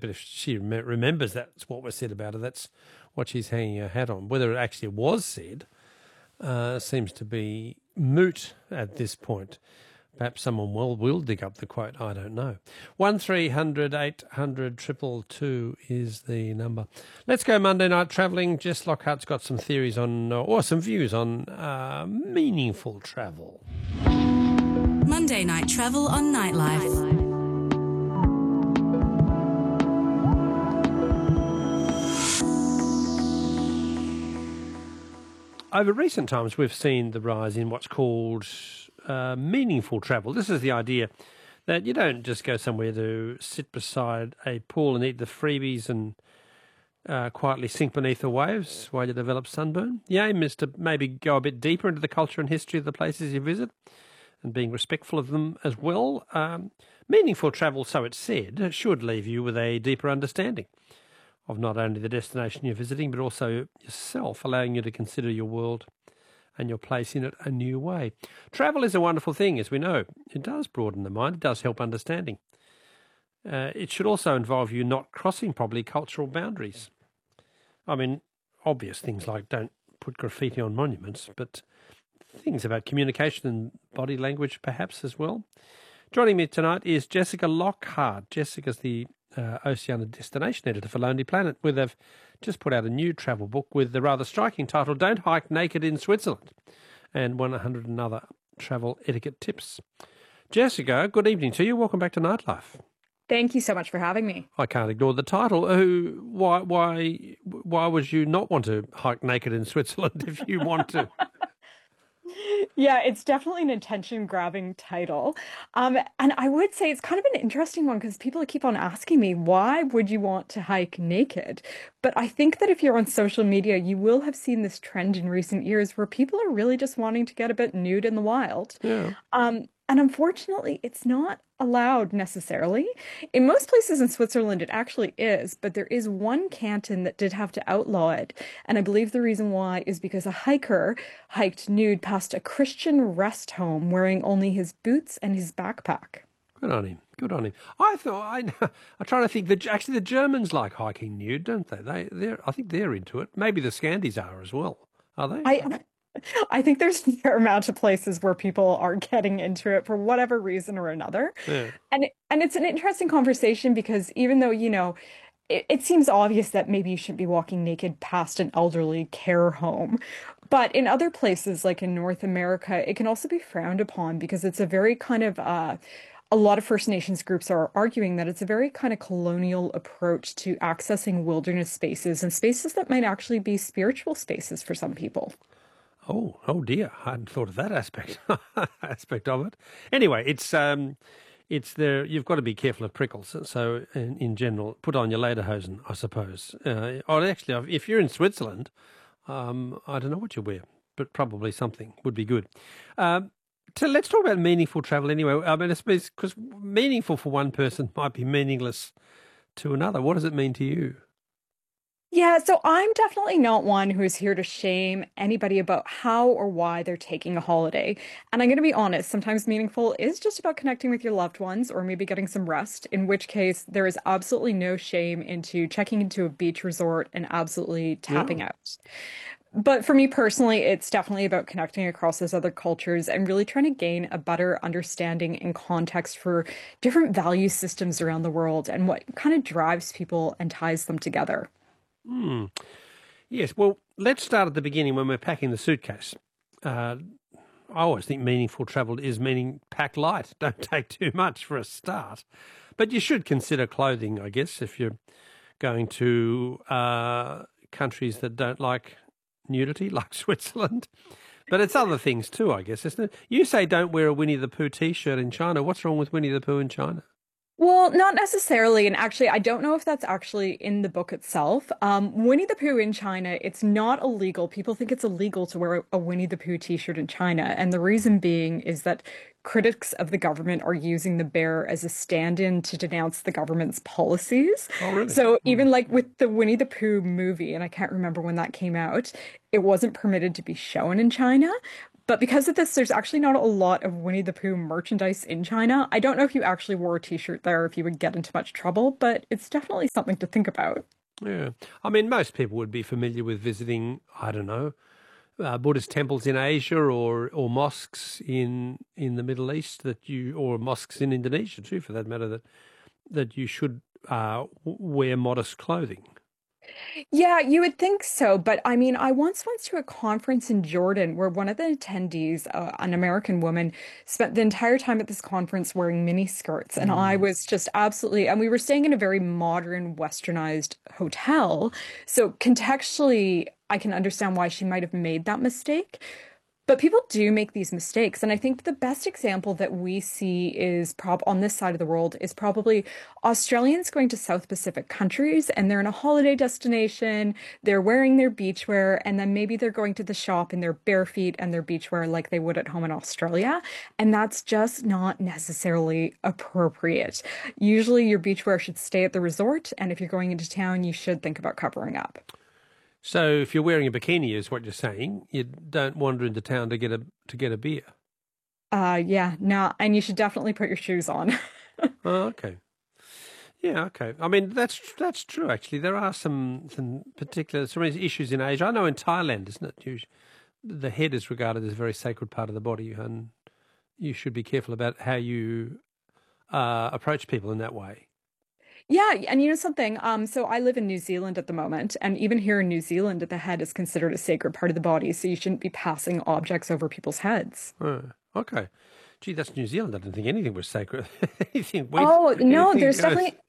But if she remembers that's what was said about her, that's what she's hanging her hat on. Whether it actually was said seems to be moot at this point. Perhaps someone will dig up the quote. I don't know. 1300 800 222 is the number. Let's go Monday night travelling. Jess Lockhart's got some theories on, or some views on meaningful travel. Monday night travel on Nightlife. Over recent times, we've seen the rise in what's called meaningful travel. This is the idea that you don't just go somewhere to sit beside a pool and eat the freebies and quietly sink beneath the waves while you develop sunburn. The aim is to maybe go a bit deeper into the culture and history of the places you visit and being respectful of them as well. Meaningful travel, so it's said, should leave you with a deeper understanding of not only the destination you're visiting, but also yourself, allowing you to consider your world and your place in it a new way. Travel is a wonderful thing, as we know. It does broaden the mind. It does help understanding. It should also involve you not crossing probably cultural boundaries. I mean, obvious things like don't put graffiti on monuments, but things about communication and body language perhaps as well. Joining me tonight is Jessica Lockhart. Jessica's the Oceania Destination Editor for Lonely Planet, where they've just put out a new travel book with the rather striking title, Don't Hike Naked in Switzerland, and 100 other travel etiquette tips. Jessica, good evening to you. Welcome back to Nightlife. Thank you so much for having me. I can't ignore the title. Why would you not want to hike naked in Switzerland if you want to? Yeah, it's definitely an attention-grabbing title. And I would say it's kind of an interesting one because people keep on asking me, why would you want to hike naked? But I think that if you're on social media, you will have seen this trend in recent years where people are really just wanting to get a bit nude in the wild. Yeah. And unfortunately, it's not allowed necessarily. In most places in Switzerland, it actually is, but there is one canton that did have to outlaw it. And I believe the reason why is because a hiker hiked nude past a Christian rest home wearing only his boots and his backpack. Good on him. Good on him. I'm trying to think that actually the Germans like hiking nude, don't they? I think they're into it. Maybe the Scandis are as well. Are they? I think there's a fair amount of places where people are getting into it for whatever reason or another. Yeah. And it's an interesting conversation because even though, it seems obvious that maybe you shouldn't be walking naked past an elderly care home. But in other places, like in North America, it can also be frowned upon because it's a very kind of, a lot of First Nations groups are arguing that it's a very kind of colonial approach to accessing wilderness spaces and spaces that might actually be spiritual spaces for some people. Oh dear! I hadn't thought of that aspect of it. Anyway, it's there. You've got to be careful of prickles. So, in general, put on your lederhosen, I suppose. Or actually, if you're in Switzerland, I don't know what you wear, but probably something would be good. So let's talk about meaningful travel anyway. I mean, because meaningful for one person might be meaningless to another. What does it mean to you? Yeah, so I'm definitely not one who is here to shame anybody about how or why they're taking a holiday. And I'm going to be honest, sometimes meaningful is just about connecting with your loved ones or maybe getting some rest, in which case there is absolutely no shame into checking into a beach resort and absolutely tapping out. But for me personally, it's definitely about connecting across those other cultures and really trying to gain a better understanding and context for different value systems around the world and what kind of drives people and ties them together. Yes, well, let's start at the beginning when we're packing the suitcase. I always think meaningful travel is meaning pack light. Don't take too much for a start. But you should consider clothing, I guess, if you're going to countries that don't like nudity, like Switzerland. But it's other things too, I guess, isn't it? You say don't wear a Winnie the Pooh T-shirt in China. What's wrong with Winnie the Pooh in China? Well, not necessarily. And actually, I don't know if that's actually in the book itself. Winnie the Pooh in China, it's not illegal. People think it's illegal to wear a Winnie the Pooh t-shirt in China. And the reason being is that critics of the government are using the bear as a stand-in to denounce the government's policies. Oh, really? So even like with the Winnie the Pooh movie, and I can't remember when that came out, it wasn't permitted to be shown in China. But because of this, there's actually not a lot of Winnie the Pooh merchandise in China. I don't know if you actually wore a t-shirt there, if you would get into much trouble, but it's definitely something to think about. Yeah. I mean, most people would be familiar with visiting, I don't know, Buddhist temples in Asia or mosques in the Middle East or mosques in Indonesia too, for that matter, that you should wear modest clothing. Yeah, you would think so, but I mean, I once went to a conference in Jordan where one of the attendees, an American woman, spent the entire time at this conference wearing mini skirts, and I Mm. was just absolutely, and we were staying in a very modern, westernized hotel, so contextually, I can understand why she might have made that mistake. But people do make these mistakes. And I think the best example that we see is prob on this side of the world is probably Australians going to South Pacific countries and they're in a holiday destination, they're wearing their beachwear, and then maybe they're going to the shop in their bare feet and their beachwear like they would at home in Australia. And that's just not necessarily appropriate. Usually your beachwear should stay at the resort, and if you're going into town, you should think about covering up. So if you're wearing a bikini, is what you're saying, you don't wander into town to get a beer. Yeah, no, and you should definitely put your shoes on. Oh, okay. Yeah, okay. I mean, that's true. Actually, there are some issues in Asia. I know in Thailand, isn't it? The head is regarded as a very sacred part of the body, and you should be careful about how you approach people in that way. Yeah, and you know something? So I live in New Zealand at the moment, and even here in New Zealand, the head is considered a sacred part of the body, so you shouldn't be passing objects over people's heads. Oh, okay. Gee, that's New Zealand. I didn't think anything was sacred. anything went, Oh, no, anything there's goes. definitely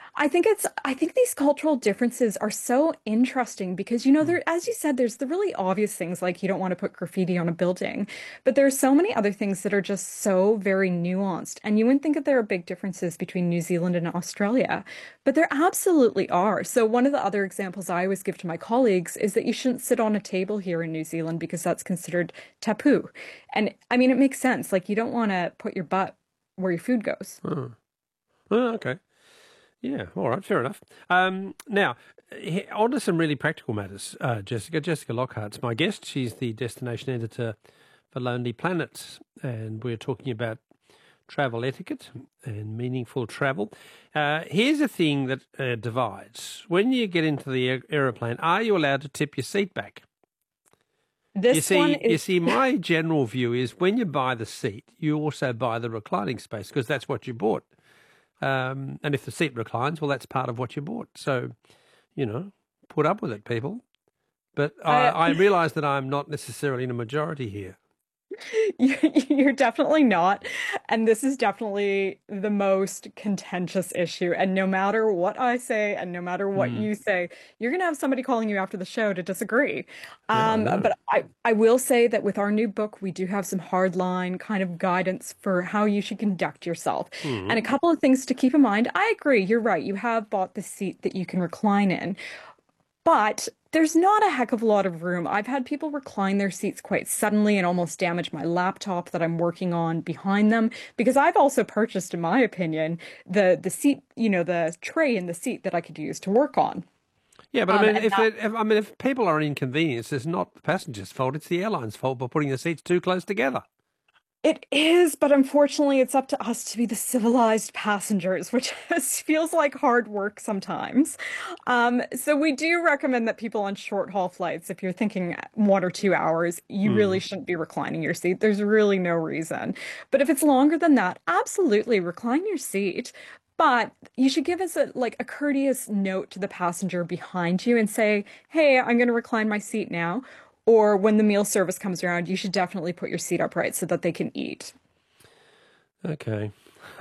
I think these cultural differences are so interesting because you know Hmm. there as you said there's the really obvious things like you don't want to put graffiti on a building, but there are so many other things that are just so very nuanced, and you wouldn't think that there are big differences between New Zealand and Australia, but there absolutely are. So one of the other examples I always give to my colleagues is that you shouldn't sit on a table here in New Zealand because that's considered taboo. And I mean it makes sense. Like you don't want to put your butt where your food goes. Oh. Oh, okay. Yeah, all right, fair enough. Now, on to some really practical matters. Jessica. Jessica Lockhart's my guest. She's the destination editor for Lonely Planet, and we're talking about travel etiquette and meaningful travel. Here's a thing that divides. When you get into the aeroplane, are you allowed to tip your seat back? You This one see, you is see, my general view is when you buy the seat, you also buy the reclining space because that's what you bought. And if the seat reclines, well, that's part of what you bought. So, you know, put up with it, people. But I I realise that I'm not necessarily in a majority here. You're definitely not. And this is definitely the most contentious issue. And no matter what I say and no matter what Mm. you say, you're going to have somebody calling you after the show to disagree. Yeah, I know. But I will say that with our new book, we do have some hardline kind of guidance for how you should conduct yourself. And Mm. a couple of things to keep in mind. I agree, you're right. You have bought the seat that you can recline in. But there's not a heck of a lot of room. I've had people recline their seats quite suddenly and almost damage my laptop that I'm working on behind them because I've also purchased, in my opinion, the seat, you know, the tray in the seat that I could use to work on. Yeah, but I mean, And that if people are inconvenienced, it's not the passenger's fault; it's the airline's fault by putting the seats too close together. it is, but unfortunately, it's up to us to be the civilized passengers, which feels like hard work sometimes. So we do recommend that people on short haul flights, if you're thinking 1 or 2 hours, you really Mm. shouldn't be reclining your seat. There's really no reason. But if it's longer than that, absolutely recline your seat. But you should give us a courteous note to the passenger behind you and say, "Hey, I'm going to recline my seat now." Or when the meal service comes around, you should definitely put your seat upright so that they can eat. Okay.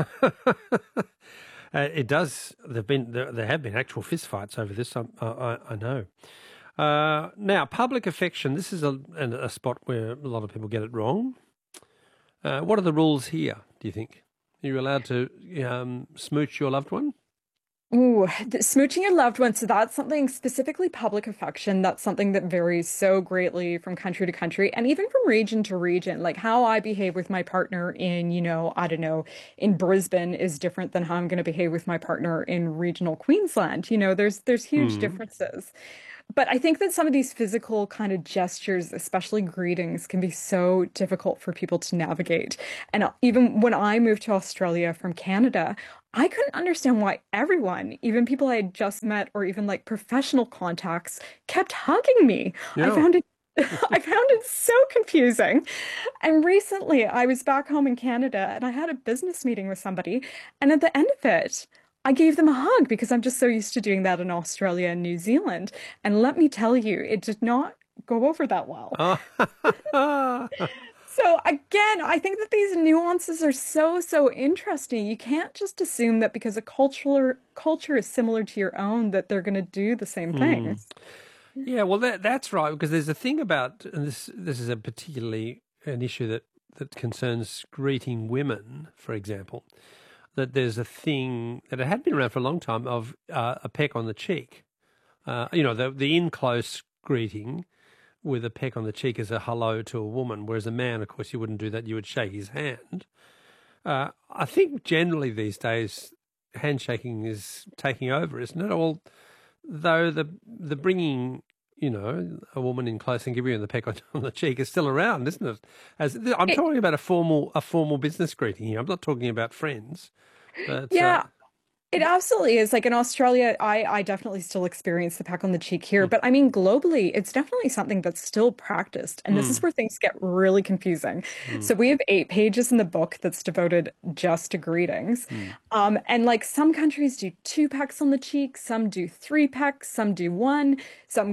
It does. There have been actual fistfights over this. I know. Now, public affection. This is a spot where a lot of people get it wrong. What are the rules here? Do you think? Are you allowed to smooch your loved one? Ooh, smooching your loved ones. So that's something specifically public affection. That's something that varies so greatly from country to country and even from region to region. Like how I behave with my partner in, you know, I don't know, in Brisbane is different than how I'm going to behave with my partner in regional Queensland. You know, there's huge Hmm. differences. But I think that some of these physical kind of gestures, especially greetings, can be so difficult for people to navigate. And even when I moved to Australia from Canada, I couldn't understand why everyone, even people I had just met or even like professional contacts, kept hugging me. I Yeah. found it I found it so confusing. And recently I was back home in Canada and I had a business meeting with somebody, and at the end of it, I gave them a hug because I'm just so used to doing that in Australia and New Zealand. And let me tell you, it did not go over that well. Oh. So again, I think that these nuances are so interesting. You can't just assume that because a culture is similar to your own that they're going to do the same Hmm. things. Yeah, well, that's right, because there's a thing about, and this is a particularly an issue that concerns greeting women, for example, that there's a thing that it had been around for a long time of a peck on the cheek. The in close greeting with a peck on the cheek is a hello to a woman, whereas a man, of course, you wouldn't do that. You would shake his hand. I think generally these days, handshaking is taking over, isn't it? Though the bringing, a woman in close and giving her the peck on the cheek is still around, isn't it? I'm It, talking about a formal business greeting here. I'm not talking about friends, but yeah, it absolutely is. Like in Australia, I definitely still experience the peck on the cheek here. mm, But I mean, globally, it's definitely something that's still practiced. And this is mm, where things get really confusing. mm, So we have 8 pages in the book that's devoted just to greetings. mm. And like some countries do 2 pecks on the cheek, some do 3 pecks, some do one, some